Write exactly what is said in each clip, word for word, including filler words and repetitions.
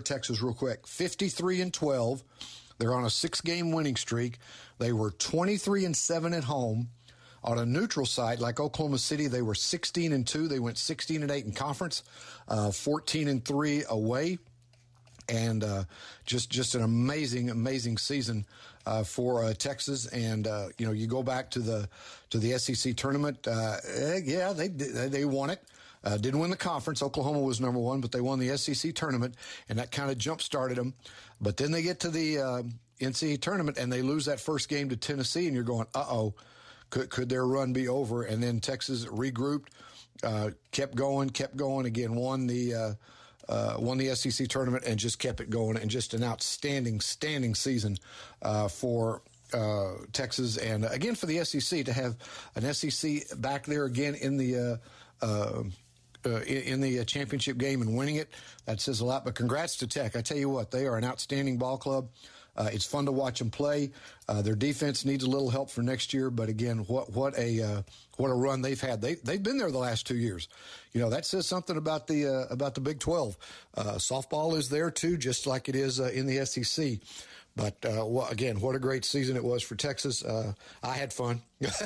Texas real quick. fifty-three and twelve. They're on a six-game winning streak. They were twenty-three and seven at home. On a neutral site like Oklahoma City, they were sixteen and two. They went sixteen and eight in conference, uh, fourteen and three away. And uh, just just an amazing, amazing season uh, for uh, Texas. And uh, you know, you go back to the to the S E C tournament. Uh, yeah, they they won it. Uh, didn't win the conference. Oklahoma was number one, but they won the S E C tournament, and that kind of jump started them. But then they get to the uh, N C A A tournament and they lose that first game to Tennessee, and you're going, uh oh. Could, could their run be over? And then Texas regrouped, uh, kept going, kept going. Again, won the uh, uh, won the S E C tournament and just kept it going. And just an outstanding, standing season uh, for uh, Texas. And uh, again, for the S E C to have an S E C back there again in the uh, uh, uh, in the championship game and winning it, that says a lot. But congrats to Tech. I tell you what, they are an outstanding ball club. Uh, it's fun to watch them play. Uh, their defense needs a little help for next year, but again, what what a uh, what a run they've had. They they've been there the last two years. You know, that says something about the uh, about the Big twelve. Uh, softball is there too, just like it is uh, in the S E C. But uh, well, again, what a great season it was for Texas. Uh, I had fun.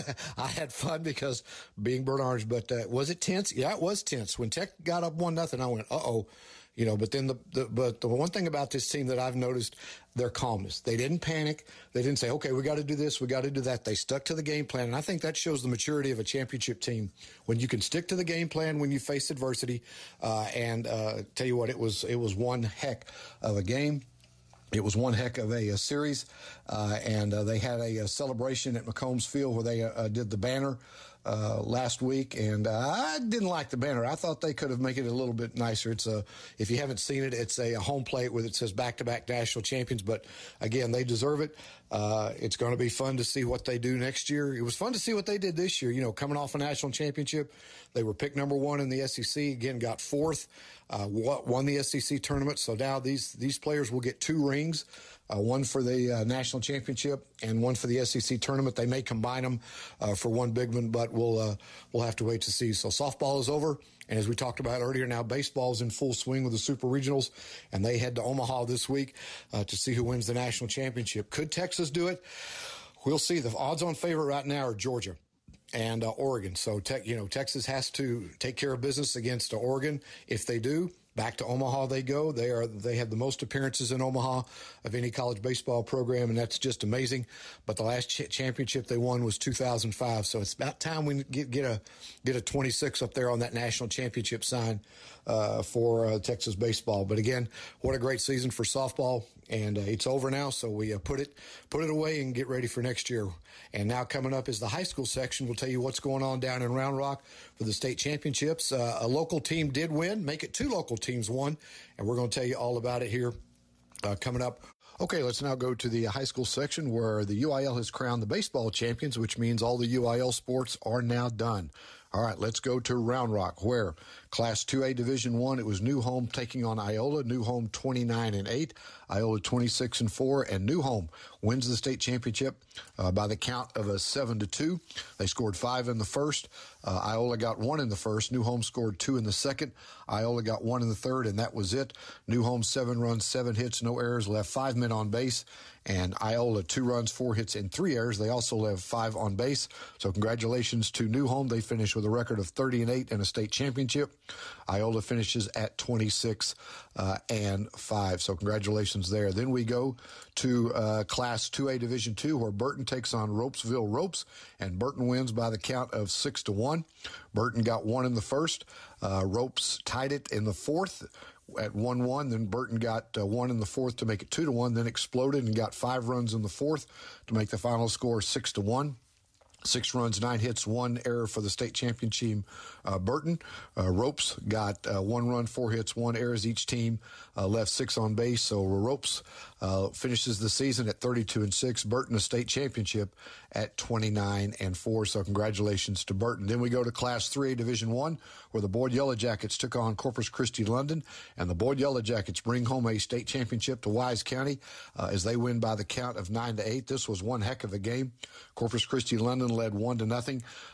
I had fun because being burnt orange. But uh, was it tense? Yeah, it was tense. When Tech got up one nothing, I went, uh oh. You know, but then the, the but the one thing about this team that I've noticed, their calmness. They didn't panic. They didn't say, okay, we got to do this, we got to do that. They stuck to the game plan, and I think that shows the maturity of a championship team when you can stick to the game plan when you face adversity. Uh, and uh, tell you what, it was it was one heck of a game. It was one heck of a, a series, uh, and uh, they had a, a celebration at McCombs Field where they uh, did the banner uh, last week, and uh, I didn't like the banner. I thought they could have made it a little bit nicer. It's a, if you haven't seen it, it's a, a home plate where it says back-to-back national champions, but again, they deserve it. Uh, it's going to be fun to see what they do next year. It was fun to see what they did this year, you know, coming off a national championship. They were picked number one in the S E C, again, got fourth, uh, won the S E C tournament, so now these, these players will get two rings. Uh, one for the uh, national championship and one for the S E C tournament. They may combine them uh, for one big one, but we'll uh, we'll have to wait to see. So softball is over, and as we talked about earlier, now baseball is in full swing with the Super Regionals, and they head to Omaha this week uh, to see who wins the national championship. Could Texas do it? We'll see. The odds-on favorite right now are Georgia and uh, Oregon. So, te- you know, Texas has to take care of business against uh, Oregon. If they do, back to Omaha they go. They are they have the most appearances in Omaha of any college baseball program, and that's just amazing. But the last ch- championship they won was two thousand five, so it's about time we get get a get a twenty-six up there on that national championship sign uh, for uh, Texas baseball. But again, what a great season for softball, and uh, it's over now. So we uh, put it put it away and get ready for next year. And now coming up is the high school section. We'll tell you what's going on down in Round Rock for the state championships. Uh, a local team did win, make it two local teams won, and we're going to tell you all about it here uh, coming up. Okay, let's now go to the high school section where the U I L has crowned the baseball champions, which means all the U I L sports are now done. All right, let's go to Round Rock, where Class two A Division One, it was New Home taking on Iola. New Home twenty-nine and eight, Iola twenty-six and four, and New Home wins the state championship uh, by the count of a seven to two. They scored five in the first. Uh, Iola got one in the first. New Home scored two in the second. Iola got one in the third, and that was it. New Home seven runs, seven hits, no errors, left five men on base. And Iola two runs, four hits, and three errors. They also left five on base. So congratulations to New Home. They finished with a record of thirty and eight and a state championship. Iola finishes at twenty-six uh, and five. So congratulations there. Then we go to uh, Class two A Division two, where Burton takes on Ropesville Ropes, and Burton wins by the count of six to one. Burton got one in the first. Uh, Ropes tied it in the fourth at one one. Then Burton got uh, one in the fourth to make it two to one. Then exploded and got five runs in the fourth to make the final score six to one. Six runs, nine hits, one error for the state champion team, uh, Burton. Uh, Ropes got uh, one run, four hits, one errors. Each team uh, left six on base. So Ropes uh, finishes the season at thirty-two and six. Burton, a state championship at twenty-nine and four. So congratulations to Burton. Then we go to Class three A Division one, where the Boyd Yellow Jackets took on Corpus Christi London, and the Boyd Yellow Jackets bring home a state championship to Wise County uh, as they win by the count of nine to eight. This was one heck of a game. Corpus Christi London led one to nothing.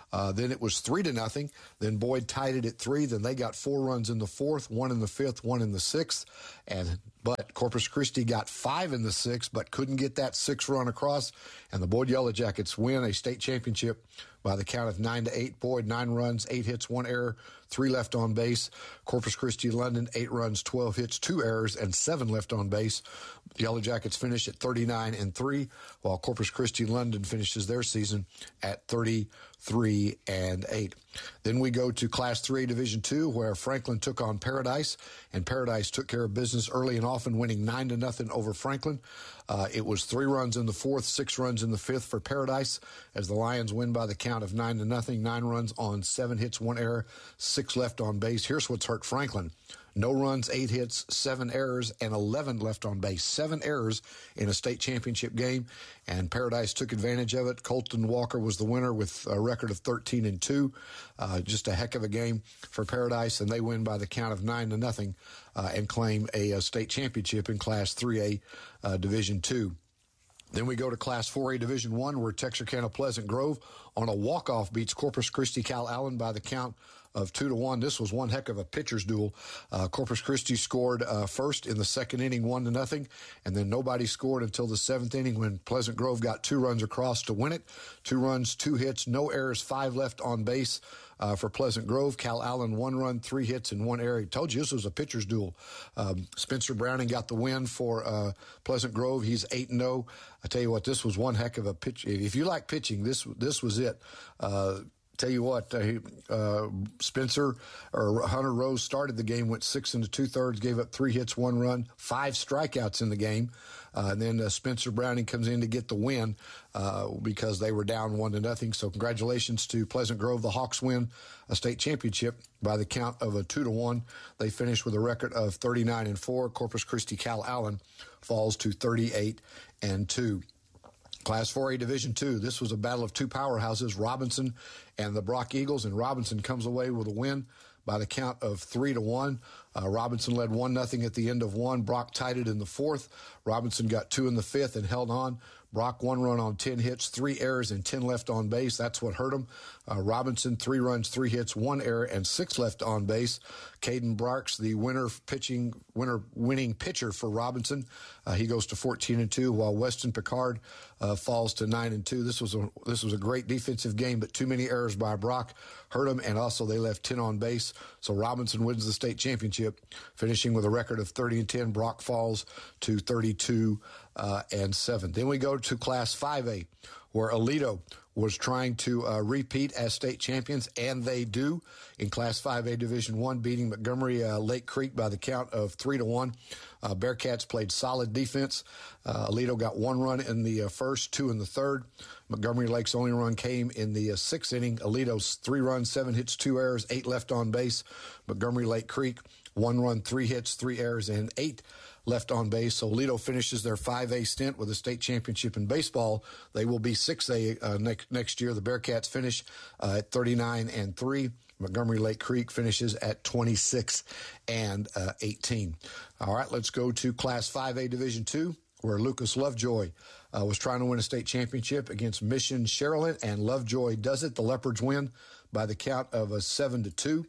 Uh, then it was three to nothing. Then Boyd tied it at three. Then they got four runs in the fourth, one in the fifth, one in the sixth. And but Corpus Christi got five in the sixth, but couldn't get that sixth run across. And the Boyd Yellow Jackets win a state championship by the count of nine to eight. Boyd, nine runs, eight hits, one error, three left on base. Corpus Christi London, eight runs, twelve hits, two errors, and seven left on base. The Yellow Jackets finished at thirty-nine and three, while Corpus Christi London finishes their season at thirty-three and eight. Then we go to Class three A Division two, where Franklin took on Paradise, and Paradise took care of business early and often, winning nine to nothing over Franklin. Uh, it was three runs in the fourth, six runs in the fifth for Paradise, as the Lions win by the count of nine to nothing. Nine runs on seven hits, one error, six left on base. Here's what's hurt Franklin. No runs, eight hits, seven errors, and eleven left on base. Seven errors in a state championship game, and Paradise took advantage of it. Colton Walker was the winner with a record of thirteen and two. Uh, just a heck of a game for Paradise, and they win by the count of nine to nothing uh, and claim a, a state championship in Class three A uh, Division two. Then we go to Class four A Division one, where Texarkana Pleasant Grove on a walk-off beats Corpus Christi Cal Allen by the count of two to one. This was one heck of a pitcher's duel. Uh, Corpus Christi scored uh, first in the second inning, one to nothing, and then nobody scored until the seventh inning when Pleasant Grove got two runs across to win it. Two runs, two hits, no errors, five left on base uh, for Pleasant Grove. Cal Allen, one run, three hits, and one error. I told you this was a pitcher's duel. Um, Spencer Browning got the win for uh, Pleasant Grove. He's eight and oh. I tell you what, this was one heck of a pitch. If you like pitching, this this was it. Uh, Tell you what, uh, uh, Spencer or Hunter Rose started the game, went six and two thirds, gave up three hits, one run, five strikeouts in the game. Uh, and then uh, Spencer Browning comes in to get the win uh, because they were down one to nothing. So congratulations to Pleasant Grove. The Hawks win a state championship by the count of a two to one. They finished with a record of thirty-nine and four. Corpus Christi Cal Allen falls to thirty-eight and two. Class four A Division two, this was a battle of two powerhouses, Robinson and the Brock Eagles, and Robinson comes away with a win by the count of three to one. Uh, Robinson led one nothing at the end of one. Brock tied it in the fourth. Robinson got two in the fifth and held on. Brock one run on ten hits, three errors, and ten left on base. That's what hurt him. Uh, Robinson, three runs, three hits, one error, and six left on base. Caden Barks, the winner pitching, winner winning pitcher for Robinson, uh, he goes to fourteen and two, while Weston Picard uh, falls to nine and two. This was a this was a great defensive game, but too many errors by Brock hurt him, and also they left ten on base. So Robinson wins the state championship, finishing with a record of thirty and ten. Brock falls to thirty-two uh, and seven. Then we go to Class five A, where Aledo was trying to uh, repeat as state champions, and they do in Class five A Division one, beating Montgomery uh, Lake Creek by the count of three to one. Uh, Bearcats played solid defense. Uh, Aledo got one run in the uh, first, two in the third. Montgomery Lake's only run came in the uh, sixth inning. Aledo's three runs, seven hits, two errors, eight left on base. Montgomery Lake Creek, one run, three hits, three errors, and eight left on base. So Aledo finishes their five A stint with a state championship in baseball. They will be six A uh, next next year. The Bearcats finish uh, at thirty-nine and three. Montgomery Lake Creek finishes at twenty-six and eighteen. All right, let's go to Class five A Division two, where Lucas Lovejoy uh, was trying to win a state championship against Mission Sherilyn, and Lovejoy does it. The Leopards win by the count of a seven to two.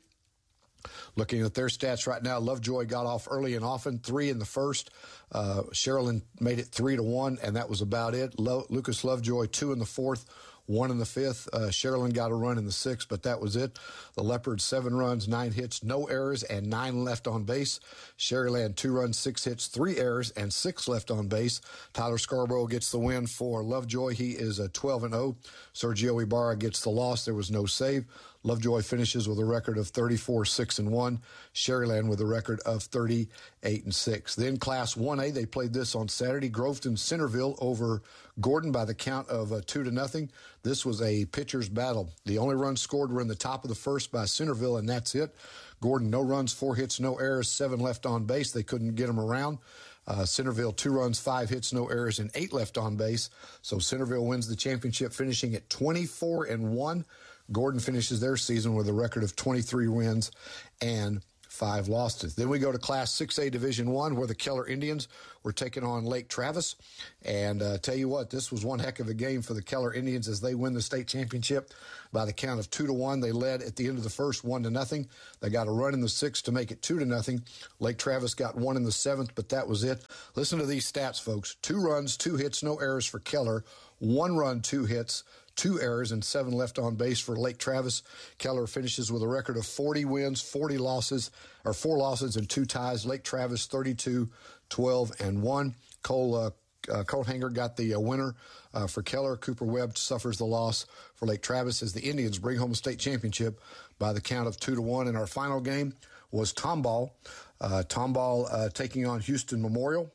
Looking at their stats right now, Lovejoy got off early and often, three in the first. Uh, Sherilyn made it three to one, and that was about it. Lo- Lucas Lovejoy, two in the fourth, one in the fifth. Uh, Sherilyn got a run in the sixth, but that was it. The Leopards, seven runs, nine hits, no errors, and nine left on base. Sherilyn, two runs, six hits, three errors, and six left on base. Tyler Scarborough gets the win for Lovejoy. He is a twelve and oh. Sergio Ibarra gets the loss. There was no save. Lovejoy finishes with a record of thirty-four, six and one. Sherilyn with a record of thirty-eight and six. Then Class one A, they played this on Saturday. Groveton Centerville over Gordon by the count of uh, two to nothing. This was a pitcher's battle. The only runs scored were in the top of the first by Centerville, and that's it. Gordon, no runs, four hits, no errors, seven left on base. They couldn't get him around. Uh, Centerville, two runs, five hits, no errors, and eight left on base. So Centerville wins the championship, finishing at twenty-four and one. Gordon finishes their season with a record of twenty-three wins and five losses. Then we go to Class six A Division One, where the Keller Indians were taking on Lake Travis. And uh, tell you what, this was one heck of a game for the Keller Indians as they win the state championship by the count of two to one. They led at the end of the first, one to nothing. They got a run in the sixth to make it two to nothing. Lake Travis got one in the seventh, but that was it. Listen to these stats, folks. Two runs, two hits, no errors for Keller. One run, two hits, two errors, and seven left on base for Lake Travis. Keller finishes with a record of forty wins, forty losses, or four losses and two ties. Lake Travis thirty-two, twelve, and one. Cole uh, uh, Coathanger got the uh, winner uh, for Keller. Cooper Webb suffers the loss for Lake Travis as the Indians bring home a state championship by the count of two to one. And our final game was Tomball. Uh, Tomball uh, taking on Houston Memorial.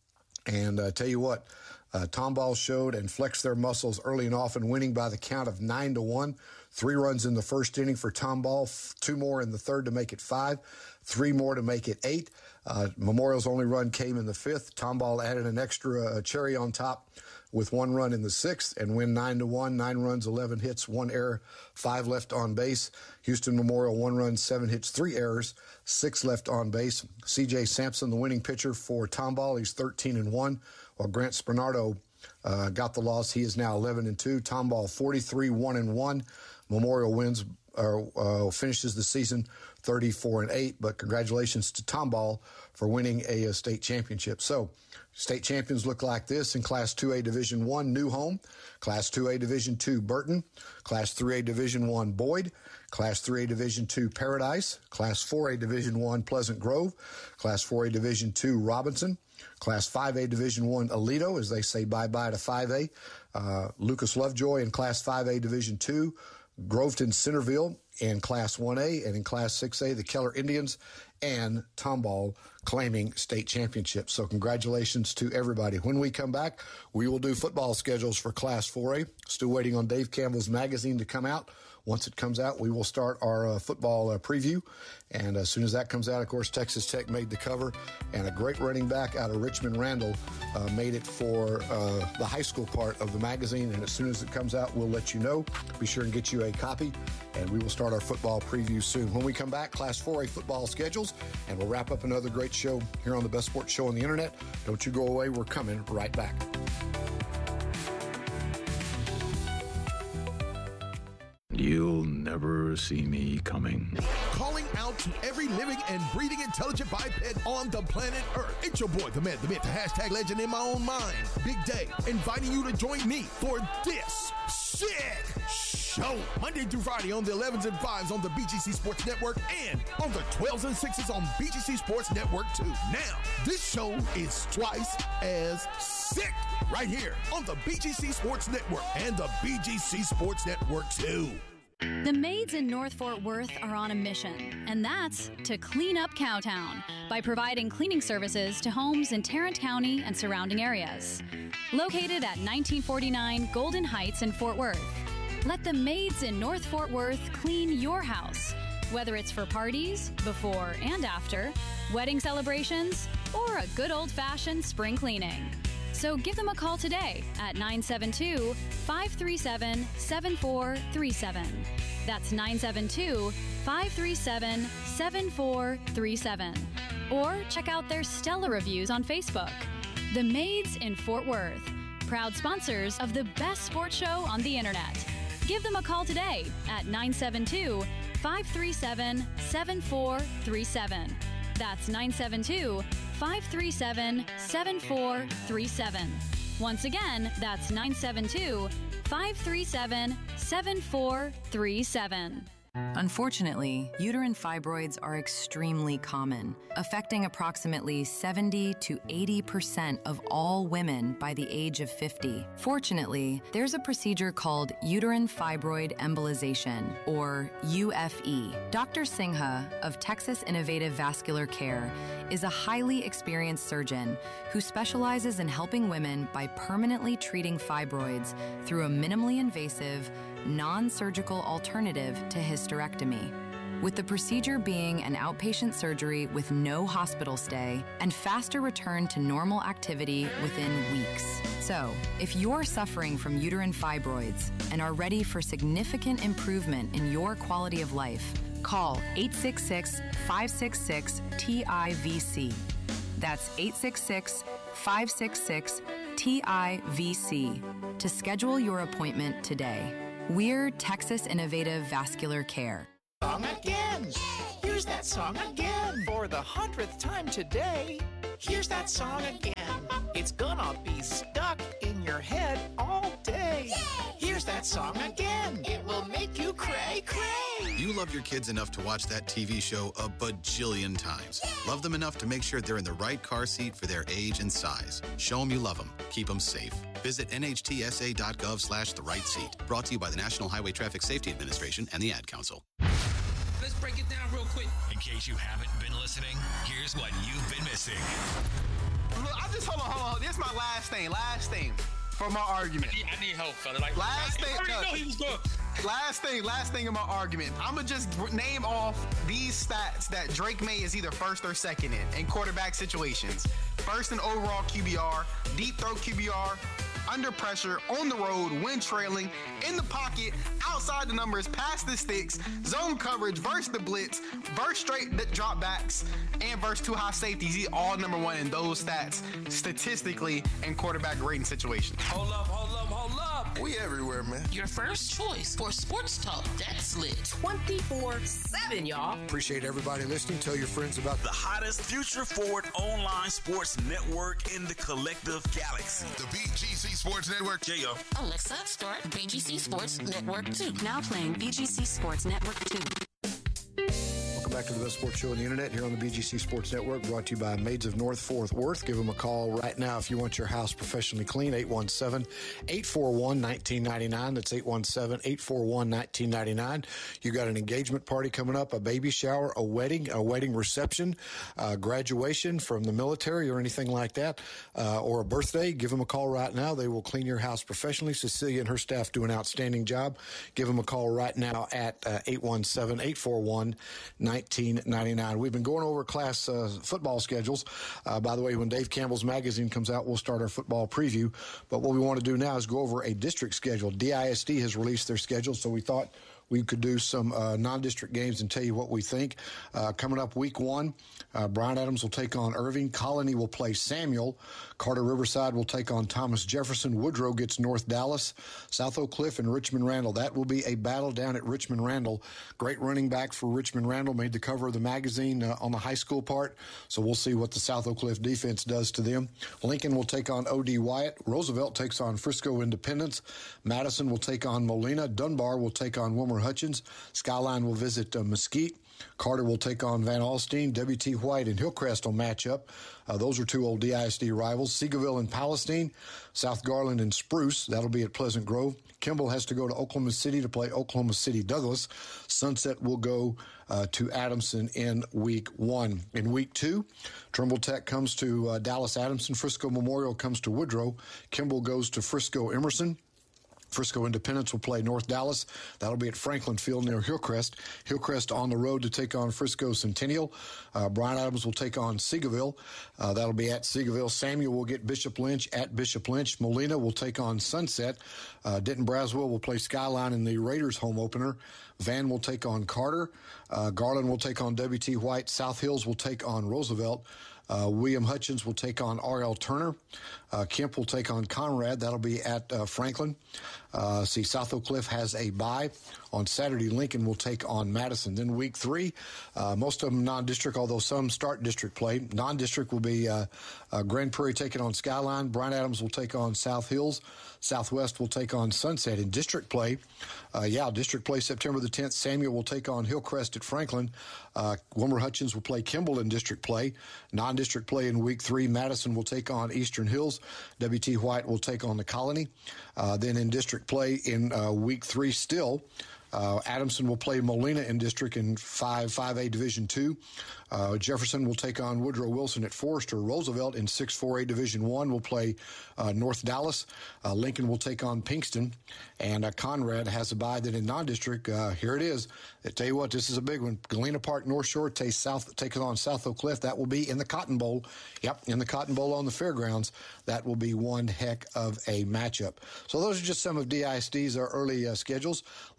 And uh, tell you what, Uh, Tomball showed and flexed their muscles early and often, winning by the count of nine to one. Three runs in the first inning for Tomball, f- two more in the third to make it five, three more to make it eight. Uh, Memorial's only run came in the fifth. Tomball added an extra uh, cherry on top with one run in the sixth and win nine to one. Nine runs, eleven hits, one error, five left on base. Houston Memorial, one run, seven hits, three errors, six left on base. C J Sampson, the winning pitcher for Tomball, he's thirteen and one. While Grant Spinardo uh, got the loss, he is now eleven and two. Tomball forty-three, one and one. Memorial wins or uh, finishes the season thirty-four and eight. But congratulations to Tomball for winning a, a state championship. So state champions look like this in Class two A Division One, New Home. Class two A Division Two, Burton. Class three A Division One, Boyd. Class three A Division Two, Paradise. Class four A Division One, Pleasant Grove. Class four A Division Two, Robinson. Class five A Division One, Aledo, as they say bye-bye to five A. Uh, Lucas Lovejoy in Class five A Division Two, Groveton Centerville in Class one A, and in Class six A, the Keller Indians and Tomball claiming state championships. So congratulations to everybody. When we come back, we will do football schedules for Class four A. Still waiting on Dave Campbell's magazine to come out. Once it comes out, we will start our uh, football uh, preview. And as soon as that comes out, of course, Texas Tech made the cover. And a great running back out of Richmond Randall uh, made it for uh, the high school part of the magazine. And as soon as it comes out, we'll let you know. Be sure and get you a copy. And we will start our football preview soon. When we come back, Class four A football schedules. And we'll wrap up another great show here on the best sports show on the internet. Don't you go away. We're coming right back. You'll never see me coming. Calling out to every living and breathing intelligent biped on the planet Earth. It's your boy, the man, the myth, the hashtag legend in my own mind, Big Day, inviting you to join me for this sick show. Monday through Friday on the elevens and fives on the B G C Sports Network and on the twelves and sixes on B G C Sports Network too. Now, this show is twice as sick right here on the B G C Sports Network and the B G C Sports Network too. The maids in North Fort Worth are on a mission, and that's to clean up Cowtown by providing cleaning services to homes in Tarrant County and surrounding areas. Located at nineteen forty-nine Golden Heights in Fort Worth, let the maids in North Fort Worth clean your house, whether it's for parties, before and after, wedding celebrations, or a good old-fashioned spring cleaning. So give them a call today at nine seven two, five three seven, seven four three seven. That's nine seven two, five three seven, seven four three seven. Or check out their stellar reviews on Facebook. The Maids in Fort Worth, proud sponsors of the best sports show on the internet. Give them a call today at nine seven two, five three seven, seven four three seven. That's nine seven two, five three seven, seven four three seven. Once again, that's nine seven two, five three seven, seven four three seven. Unfortunately, uterine fibroids are extremely common, affecting approximately seventy to eighty percent of all women by the age of fifty. Fortunately, there's a procedure called uterine fibroid embolization, or U F E. Doctor Singha of Texas Innovative Vascular Care is a highly experienced surgeon who specializes in helping women by permanently treating fibroids through a minimally invasive, non-surgical alternative to hysterectomy. With the procedure being an outpatient surgery with no hospital stay and faster return to normal activity within weeks. So, if you're suffering from uterine fibroids and are ready for significant improvement in your quality of life, Call eight six six, five six six, T I V C. That's eight six six, five six six, T I V C to schedule your appointment today. We're Texas Innovative Vascular Care. Song again. Here's that song again. For the hundredth time today, here's that song again. It's gonna be stuck in your head all day. Here's that song again. It will make you cray cray. You love your kids enough to watch that T V show a bajillion times. Love them enough to make sure they're in the right car seat for their age and size. Show them you love them. Keep them safe. Visit N H T S A dot gov slash the right seat. Brought to you by the National Highway Traffic Safety Administration and the Ad Council. Let's break it down real quick. In case you haven't been listening, here's what you've been missing. Look, I just, hold on, hold on. This is my last thing, last thing for my argument. I need, I need help, fella. Like, last I, thing. I already no, know he was going. Last thing, last thing in my argument. I'm going to just name off these stats that Drake May is either first or second in, in quarterback situations. First in overall Q B R, deep throw Q B R, under pressure, on the road, when trailing, in the pocket, outside the numbers, past the sticks, zone coverage, versus the blitz, versus straight dropbacks, and versus two high safeties. He's all number one in those stats statistically in quarterback rating situations. Hold up, hold up, hold up. We everywhere, man. Your first choice for sports talk that's lit twenty-four seven, y'all. Appreciate everybody listening. Tell your friends about the hottest future forward online sports network in the collective galaxy. The B G C Sports Network. Yeah, yo. Alexa, start B G C Sports Network two. Now playing B G C Sports Network two. Welcome back to the best sports show on the internet here on the B G C Sports Network, brought to you by Maids of North Fort Worth. Give them a call right now if you want your house professionally clean. eight one seven, eight four one, one nine nine nine. That's eight one seven, eight four one, one nine nine nine. You got an engagement party coming up, a baby shower, a wedding, a wedding reception, uh, graduation from the military or anything like that, uh, or a birthday. Give them a call right now. They will clean your house professionally. Cecilia and her staff do an outstanding job. Give them a call right now at uh, eight one seven, eight four one, one nine nine nine. We've been going over class uh, football schedules. Uh, by the way, when Dave Campbell's magazine comes out, we'll start our football preview. But what we want to do now is go over a district schedule. D I S D has released their schedule, so we thought we could do some uh, non-district games and tell you what we think. Uh, coming up week one, uh, Bryan Adams will take on Irving. Colony will play Samuel. Carter Riverside will take on Thomas Jefferson. Woodrow gets North Dallas. South Oak Cliff and Richmond Randall. That will be a battle down at Richmond Randall. Great running back for Richmond Randall. Made the cover of the magazine uh, on the high school part. So we'll see what the South Oak Cliff defense does to them. Lincoln will take on O D Wyatt. Roosevelt takes on Frisco Independence. Madison will take on Molina. Dunbar will take on Wilmer Hutchins. Skyline will visit uh, Mesquite. Carter will take on Van Alstyne. W T White and Hillcrest will match up. Uh, those are two old D I S D rivals. Seagoville and Palestine. South Garland and Spruce. That'll be at Pleasant Grove. Kimball has to go to Oklahoma City to play Oklahoma City Douglas. Sunset will go uh, to Adamson in week one. In week two, Trimble Tech comes to uh, Dallas Adamson. Frisco Memorial comes to Woodrow. Kimball goes to Frisco Emerson. Frisco Independence will play North Dallas. That'll be at Franklin Field near Hillcrest. Hillcrest on the road to take on Frisco Centennial. Uh, Bryan Adams will take on Seagoville. Uh, that'll be at Seagoville. Samuel will get Bishop Lynch at Bishop Lynch. Molina will take on Sunset. Uh, Denton Braswell will play Skyline in the Raiders home opener. Van will take on Carter. Uh, Garland will take on W T White. South Hills will take on Roosevelt. Uh, William Hutchins will take on R L Turner. Uh, Kemp will take on Conrad. That'll be at uh, Franklin. Uh, see, South Oak Cliff has a bye. On Saturday, Lincoln will take on Madison. Then week three, uh, most of them non-district, although some start district play. Non-district will be uh, uh, Grand Prairie taking on Skyline. Bryan Adams will take on South Hills. Southwest will take on Sunset. In district play, uh, yeah, district play September the tenth, Samuel will take on Hillcrest at Franklin. Uh, Wilmer Hutchins will play Kimball in district play. Non-district play in week three, Madison will take on Eastern Hills. W T White will take on the Colony. Uh, then in district play in uh, week three still, Uh, Adamson will play Molina in district in five, five A Division two. Uh, Jefferson will take on Woodrow Wilson at Forrester. Roosevelt in six four A Division one will play uh, North Dallas. Uh, Lincoln will take on Pinkston. And uh, Conrad has a bye. Then in non-district, uh, here it is. I tell you what, this is a big one. Galena Park North Shore takes South, taking on South Oak Cliff. That will be in the Cotton Bowl. Yep, in the Cotton Bowl on the fairgrounds. That will be one heck of a matchup. So those are just some of D I S D's uh, early uh, schedules. Let's now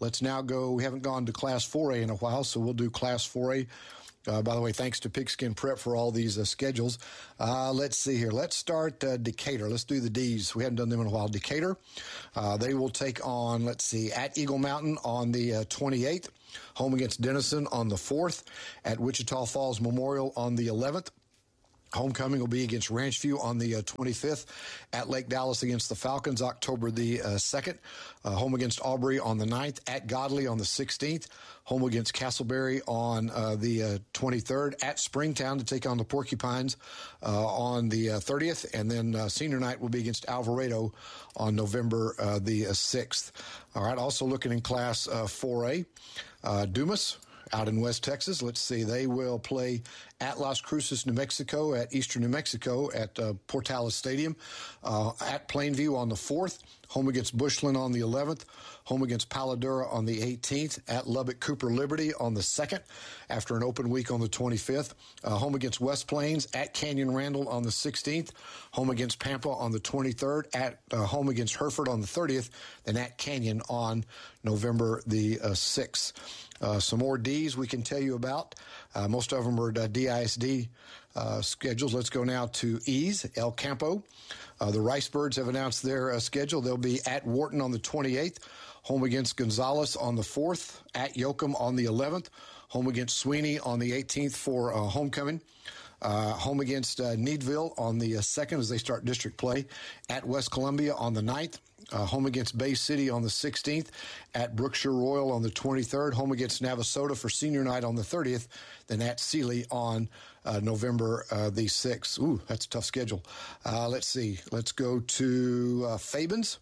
go, we haven't gone to Class four A in a while, so we'll do Class four A. Uh, by the way, thanks to Pigskin Prep for all these uh, schedules. Uh, let's see here. Let's start uh, Decatur. Let's do the D's. We haven't done them in a while. Decatur, uh, they will take on, let's see, at Eagle Mountain on the uh, twenty-eighth, home against Denison on the fourth, at Wichita Falls Memorial on the eleventh. Homecoming will be against Ranchview on the uh, twenty-fifth, at Lake Dallas against the Falcons October the uh, second, uh, home against Aubrey on the ninth, at Godley on the sixteenth, home against Castleberry on uh, the uh, twenty-third, at Springtown to take on the Porcupines uh, on the uh, thirtieth, and then uh, senior night will be against Alvarado on November uh, the uh, sixth. All right, also looking in Class uh, four A, uh, Dumas out in West Texas. Let's see, they will play at Las Cruces, New Mexico, at Eastern New Mexico, at uh, Portales Stadium, uh, at Plainview on the fourth, home against Bushland on the eleventh, home against Paladura on the eighteenth, at Lubbock Cooper Liberty on the second, after an open week on the twenty-fifth, uh, home against West Plains, at Canyon Randall on the sixteenth, home against Pampa on the twenty-third, at uh, home against Hereford on the thirtieth, then at Canyon on November the uh, sixth. Uh, some more D's we can tell you about. Uh, most of them are uh, D I S D uh, schedules. Let's go now to E's, El Campo. Uh, the Ricebirds have announced their uh, schedule. They'll be at Wharton on the twenty-eighth, home against Gonzales on the fourth, at Yoakum on the eleventh, home against Sweeney on the eighteenth for uh, homecoming. Uh, home against uh, Needville on the uh, second as they start district play, at West Columbia on the ninth, uh, home against Bay City on the sixteenth, at Brookshire Royal on the twenty-third, home against Navasota for senior night on the thirtieth, then at Sealy on uh, November uh, the sixth. Ooh, that's a tough schedule. Uh, let's see. Let's go to uh, Fabens.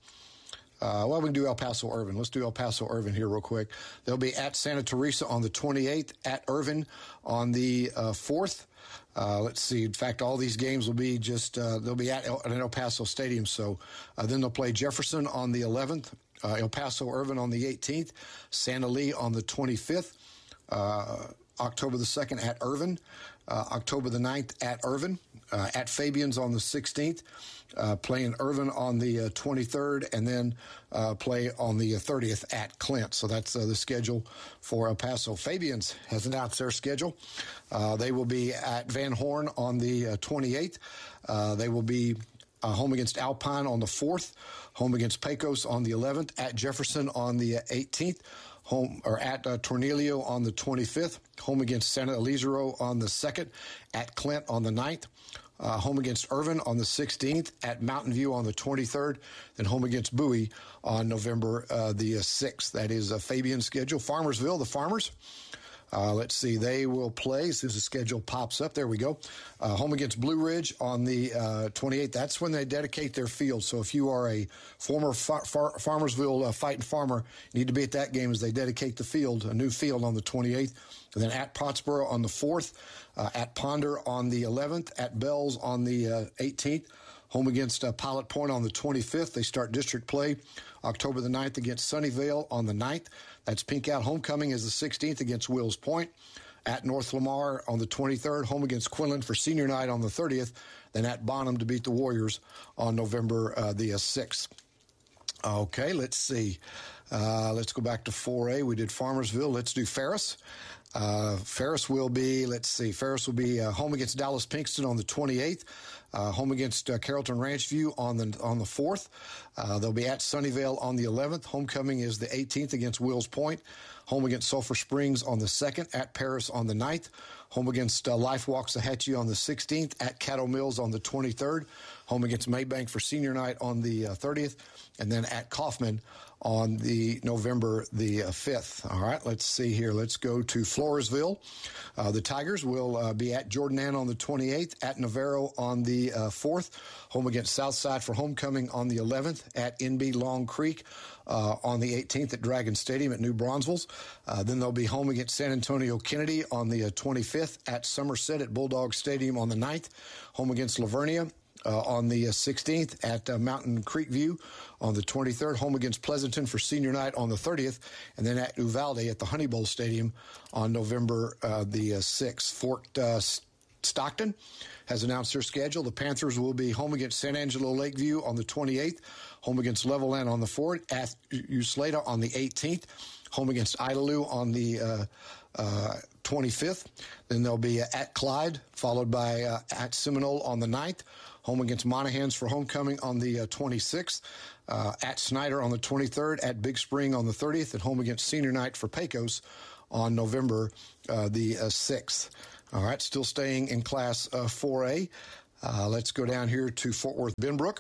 Uh, well, we can do El Paso Irvin. Let's do El Paso Irvin here real quick. They'll be at Santa Teresa on the twenty-eighth, at Irvin on the uh, fourth. Uh, let's see. In fact, all these games will be just, uh, they'll be at El, at El Paso Stadium. So uh, then they'll play Jefferson on the eleventh, uh, El Paso Irvin on the eighteenth, Santa Lee on the twenty-fifth, uh, October the second at Irvin, uh, October the ninth at Irvin, uh, at Fabians on the sixteenth, uh, playing Irvin on the uh, twenty-third, and then uh, play on the thirtieth at Clint. So that's uh, the schedule for El Paso. Fabians has announced their schedule. Uh, they will be at Van Horn on the uh, twenty-eighth. Uh, they will be uh, home against Alpine on the fourth, home against Pecos on the eleventh, at Jefferson on the eighteenth, home or at uh, Tornillo on the twenty-fifth, home against Santa Elizaro on the second, at Clint on the ninth, uh, home against Irvin on the sixteenth, at Mountain View on the twenty-third, then home against Bowie on November uh, the uh, sixth. That is a Fabian schedule. Farmersville, the Farmers. Uh, let's see, they will play as soon as the schedule pops up. There we go. Uh, home against Blue Ridge on the uh, twenty-eighth. That's when they dedicate their field. So if you are a former far- far- Farmersville uh, fighting farmer, you need to be at that game as they dedicate the field, a new field on the twenty-eighth. And then at Pottsboro on the fourth, uh, at Ponder on the eleventh, at Bells on the uh, eighteenth. Home against uh, Pilot Point on the twenty-fifth. They start district play October the ninth against Sunnyvale on the ninth. That's Pink Out. Homecoming is the sixteenth against Wills Point. At North Lamar on the twenty-third. Home against Quinlan for senior night on the thirtieth. Then at Bonham to beat the Warriors on November uh, the uh, sixth. Okay, let's see. Uh, let's go back to four A. We did Farmersville. Let's do Ferris. Uh, Ferris will be, let's see, Ferris will be uh, home against Dallas Pinkston on the twenty-eighth, uh, home against uh, Carrollton Ranchview on the on the fourth. Uh, they'll be at Sunnyvale on the eleventh. Homecoming is the eighteenth against Wills Point. Home against Sulphur Springs on the second, at Paris on the ninth. Home against uh, Life Waxahachie on the sixteenth, at Caddo Mills on the twenty-third. Home against Maybank for senior night on the uh, thirtieth, and then at Kaufman on the November the uh, fifth. All right, let's see here. Let's go to Floresville. Uh, the Tigers will uh, be at Jordan Ann on the twenty-eighth, at Navarro on the uh, fourth. Home against Southside for homecoming on the eleventh, at N B Long Creek uh, on the eighteenth, at Dragon Stadium at New Bronzeville. Uh, then they'll be home against San Antonio Kennedy on the uh, twenty-fifth, at Somerset at Bulldog Stadium on the ninth. Home against Lavernia Uh, on the uh, sixteenth, at uh, Mountain Creek View on the twenty-third, home against Pleasanton for senior night on the thirtieth, and then at Uvalde at the Honey Bowl Stadium on November uh, the uh, sixth. Fort uh, Stockton has announced their schedule. The Panthers will be home against San Angelo Lakeview on the twenty-eighth, home against Levelland on the fourth, at Usleta on the eighteenth, home against Idalou on the uh, uh, twenty-fifth. Then they'll be uh, at Clyde, followed by uh, at Seminole on the ninth. Home against Monahans for homecoming on the uh, twenty-sixth. Uh, at Snyder on the twenty-third. At Big Spring on the thirtieth. And home against Senior Night for Pecos on November uh, the uh, sixth. All right, still staying in Class uh, four A. Uh, let's go down here to Fort Worth Benbrook.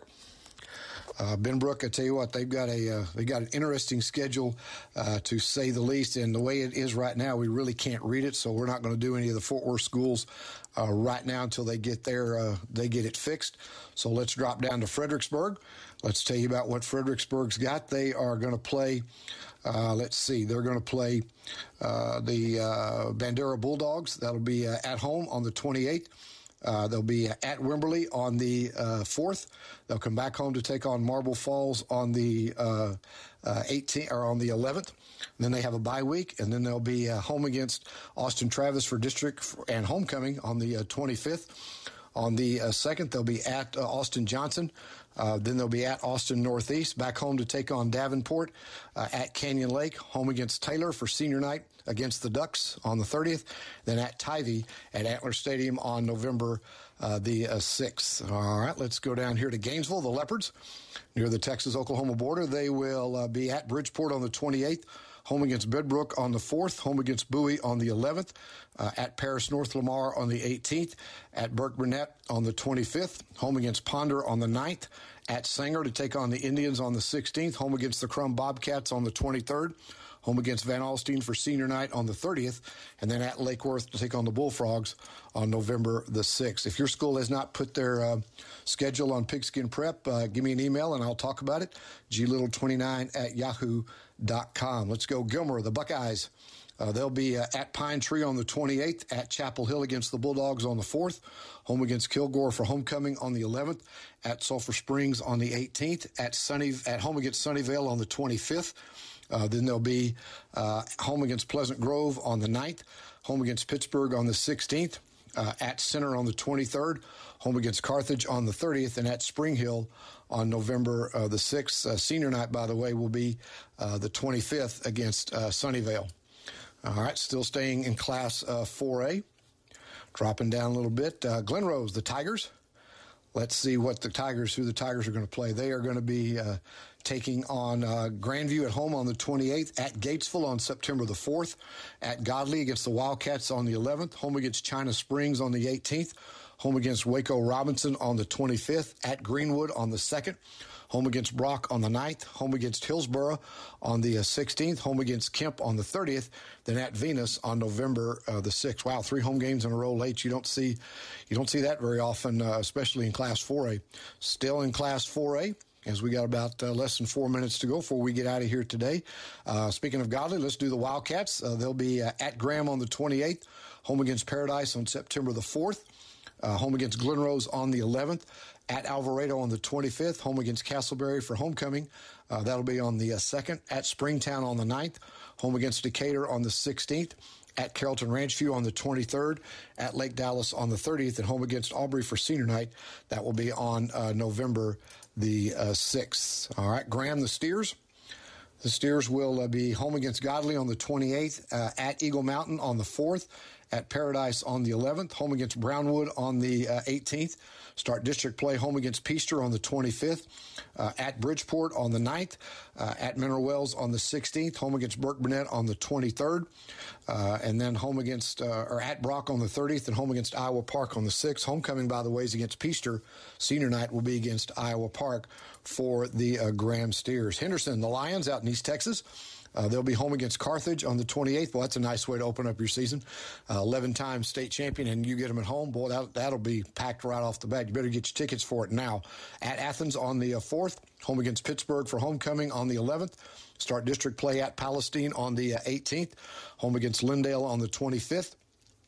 Uh, Benbrook, I tell you what, they've got a uh, they got an interesting schedule, uh, to say the least. And the way it is right now, we really can't read it, so we're not going to do any of the Fort Worth schools uh, right now until they get their uh, they get it fixed. So let's drop down to Fredericksburg. Let's tell you about what Fredericksburg's got. They are going to play. Uh, let's see, they're going to play uh, the uh, Bandera Bulldogs. That'll be uh, at home on the twenty-eighth. Uh, they'll be at Wimberley on the uh, fourth. They'll come back home to take on Marble Falls on the uh, uh, eighteenth or on the eleventh. And then they have a bye week, and then they'll be uh, home against Austin Travis for district and homecoming on the uh, twenty-fifth. On the uh, second, they'll be at uh, Austin Johnson. Uh, then they'll be at Austin Northeast, back home to take on Davenport, uh, at Canyon Lake, home against Taylor for senior night against the Ducks on the thirtieth, then at Tivy at Antler Stadium on November uh, the uh, sixth. All right, let's go down here to Gainesville, the Leopards, near the Texas-Oklahoma border. They will uh, be at Bridgeport on the twenty-eighth, home against Bedbrook on the fourth, home against Bowie on the eleventh, uh, at Paris North Lamar on the eighteenth, at Burke Burnett on the twenty-fifth, home against Ponder on the ninth, at Sanger to take on the Indians on the sixteenth, home against the Crum Bobcats on the twenty-third, home against Van Alstyne for senior night on the thirtieth, and then at Lake Worth to take on the Bullfrogs on November the sixth. If your school has not put their uh, schedule on Pigskin Prep, uh, give me an email and I'll talk about it. G Little twenty-nine at yahoo dot com. Let's go Gilmer, the Buckeyes. Uh, they'll be uh, at Pine Tree on the twenty-eighth, at Chapel Hill against the Bulldogs on the fourth, home against Kilgore for homecoming on the eleventh, at Sulphur Springs on the eighteenth, at Sunny at home against Sunnyvale on the twenty-fifth. Uh, then they'll be uh, home against Pleasant Grove on the ninth, home against Pittsburgh on the sixteenth, uh, at Center on the twenty-third, home against Carthage on the thirtieth, and at Spring Hill on November uh, the sixth. Uh, senior night, by the way, will be uh, the twenty-fifth against uh, Sunnyvale. All right, still staying in Class uh, four A. Dropping down a little bit. Uh, Glen Rose, the Tigers. Let's see what the Tigers, who the Tigers are going to play. They are going to be uh, taking on uh, Grandview at home on the twenty-eighth, at Gatesville on September the fourth, at Godley against the Wildcats on the eleventh, home against China Springs on the eighteenth, home against Waco Robinson on the twenty-fifth, at Greenwood on the second, home against Brock on the ninth, home against Hillsborough on the uh, sixteenth, home against Kemp on the thirtieth, then at Venus on November uh, the sixth. Wow, three home games in a row late. You don't see you don't see that very often, uh, especially in Class four A. Still in Class four A, as we got about uh, less than four minutes to go before we get out of here today. Uh, speaking of Godley, let's do the Wildcats. Uh, they'll be uh, at Graham on the twenty-eighth, home against Paradise on September the fourth, uh, home against Glen Rose on the eleventh, at Alvarado on the twenty-fifth, home against Castleberry for homecoming. Uh, that'll be on the uh, second. At Springtown on the ninth, home against Decatur on the sixteenth. At Carrollton Ranchview on the twenty-third. At Lake Dallas on the thirtieth. And home against Aubrey for senior night. That will be on uh, November the uh, sixth. All right, Graham, the Steers. The Steers will uh, be home against Godley on the twenty-eighth. Uh, at Eagle Mountain on the fourth. At Paradise on the eleventh. Home against Brownwood on the uh, eighteenth. Start district play home against Peaster on the twenty-fifth. Uh, at Bridgeport on the ninth. Uh, at Mineral Wells on the sixteenth. Home against Burke Burnett on the twenty-third. Uh, and then home against, uh, or at Brock on the thirtieth. And home against Iowa Park on the sixth. Homecoming, by the way, is against Peaster. Senior night will be against Iowa Park for the uh, Graham Steers. Henderson, the Lions out in East Texas. Uh, they'll be home against Carthage on the twenty-eighth. Well, that's a nice way to open up your season. Uh, eleven-time state champion, and you get them at home. Boy, that, that'll be packed right off the bat. You better get your tickets for it now. At Athens on the uh, fourth, home against Pittsburgh for homecoming on the eleventh. Start district play at Palestine on the uh, eighteenth. Home against Lindale on the twenty-fifth.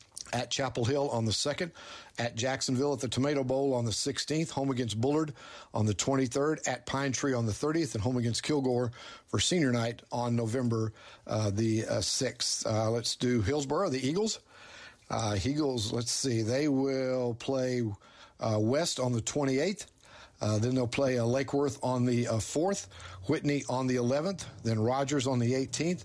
At Chapel Hill on the second, at Jacksonville at the Tomato Bowl on the sixteenth, home against Bullard on the twenty-third, at Pine Tree on the thirtieth, and home against Kilgore for senior night on November uh, the uh, sixth. Uh, let's do Hillsborough, the Eagles. Uh, Eagles, let's see, they will play uh, West on the twenty-eighth. Uh, then they'll play uh, Lake Worth on the uh, fourth, Whitney on the eleventh, then Rogers on the eighteenth,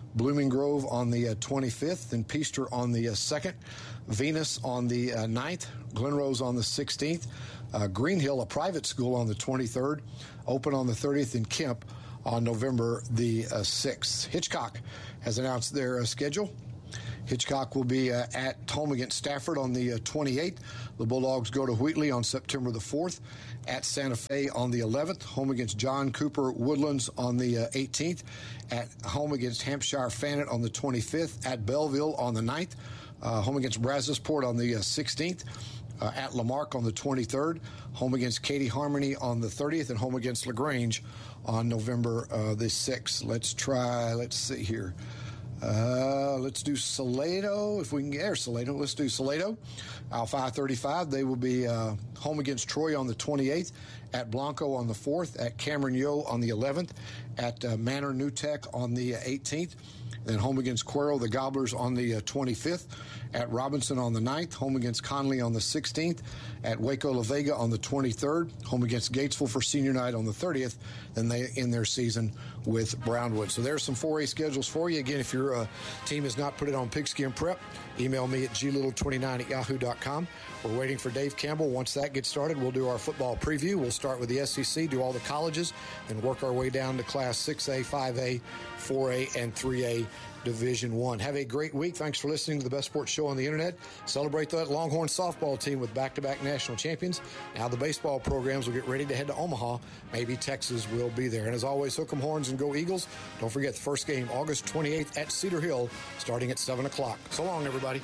Blooming Grove on the uh, twenty-fifth, and Peaster on the uh, second, Venus on the uh, ninth, Glenrose on the sixteenth, uh, Green Hill, a private school, on the twenty-third, Open on the thirtieth, and Kemp on November the uh, sixth. Hitchcock has announced their uh, schedule. Hitchcock will be uh, at home against Stafford on the uh, twenty-eighth. The Bulldogs go to Wheatley on September the fourth, at Santa Fe on the eleventh, home against John Cooper Woodlands on the uh, eighteenth, at home against Hampshire Fanet on the twenty-fifth, at Belleville on the ninth, uh, home against Brazosport on the uh, sixteenth, uh, at Lamarck on the twenty-third, home against Katie Harmony on the thirtieth, and home against LaGrange on November uh, the sixth. Let's try, let's see here. Uh, let's do Salado, if we can get there, Salado. Let's do Salado. Alpha thirty-five, they will be uh, home against Troy on the twenty-eighth, at Blanco on the fourth, at Cameron Yo on the eleventh, at uh, Manor New Tech on the uh, eighteenth, then home against Cuero, the Gobblers, on the uh, twenty-fifth, at Robinson on the ninth, home against Conley on the sixteenth, at Waco La Vega on the twenty-third, home against Gatesville for senior night on the thirtieth, then they end their season with Brownwood. So there's some four A schedules for you. Again, if your uh, team has not put it on Pigskin Prep, email me at g little twenty-nine at yahoo dot com. We're waiting for Dave Campbell. Once that gets started, we'll do our football preview. We'll start with the S E C, do all the colleges, and work our way down to Class six A, five A, four A, and three A Division One. Have a great week. Thanks for listening to the best sports show on the internet. Celebrate that Longhorn softball team with back-to-back national champions. Now the baseball programs will get ready to head to Omaha. Maybe Texas will be there. And as always, hook 'em horns and go Eagles. Don't forget the first game, August twenty-eighth at Cedar Hill, starting at seven o'clock. So long, everybody.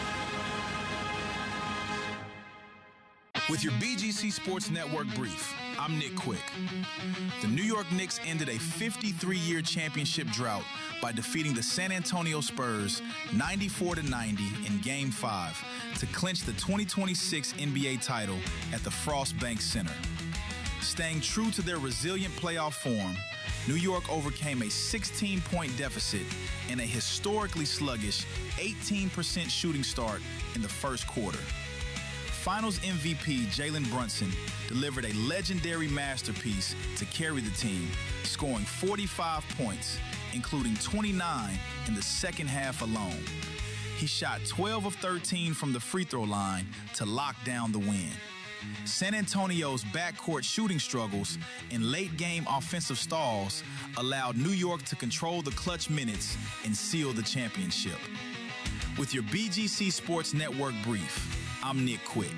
With your B G C Sports Network brief, I'm Nick Quick. The New York Knicks ended a fifty-three-year championship drought by defeating the San Antonio Spurs ninety-four to ninety in Game five to clinch the twenty twenty-six N B A title at the Frost Bank Center. Staying true to their resilient playoff form, New York overcame a sixteen-point deficit and a historically sluggish eighteen percent shooting start in the first quarter. Finals M V P Jalen Brunson delivered a legendary masterpiece to carry the team, scoring forty-five points, including twenty-nine in the second half alone. He shot twelve of thirteen from the free throw line to lock down the win. San Antonio's backcourt shooting struggles and late-game offensive stalls allowed New York to control the clutch minutes and seal the championship. With your B G C Sports Network brief, I'm Nick Quick.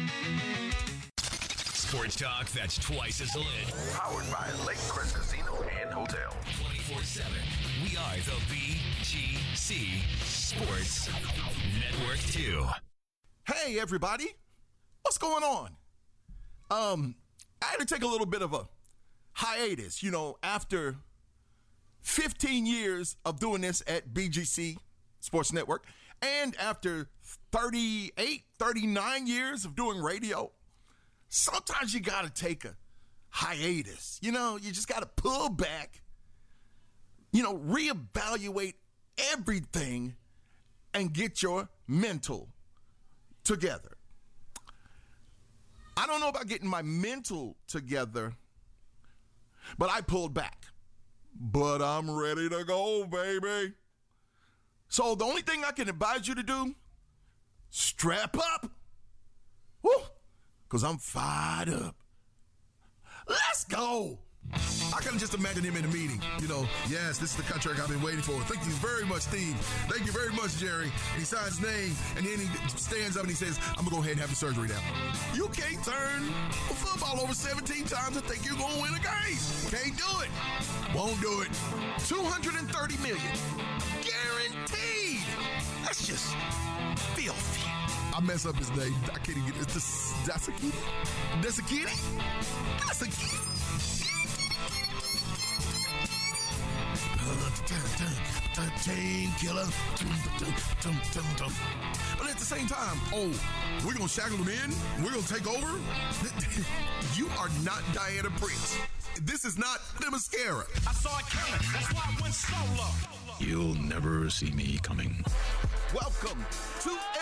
Sports talk that's twice as lit. Powered by Lake Crest Casino and Hotel. twenty-four seven. We are the B G C Sports Network two. Hey, everybody. What's going on? Um, I had to take a little bit of a hiatus, you know, after fifteen years of doing this at B G C Sports Network, and after thirty-eight, thirty-nine years of doing radio. Sometimes you got to take a hiatus. You know, you just got to pull back, you know, reevaluate everything and get your mental together. I don't know about getting my mental together, but I pulled back. But I'm ready to go, baby. So the only thing I can advise you to do, strap up. Woo! Because I'm fired up. Let's go. I can just imagine him in a meeting. You know, yes, this is the contract I've been waiting for. Thank you very much, Steve. Thank you very much, Jerry. And he signs his name, and then he stands up and he says, I'm going to go ahead and have the surgery now. You can't turn a football over seventeen times and think you're going to win a game. Can't do it. Won't do it. two hundred thirty million dollars. Guaranteed. That's just filthy. I mess up his name. I can't even get it. It's Dasakiti? Dasakiti? Dasakiti? Team killer. But at the same time, oh, we're going to shackle them in? We're going to take over? You are not Diana Prince. This is not the mascara. I saw it coming. That's why I went solo. You'll never see me coming. Welcome to